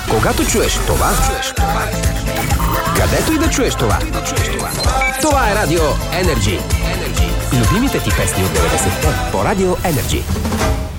Когато чуеш това, където и да чуеш това, това е Радио Energy. Любимите ти песни от 90-те по Радио Energy.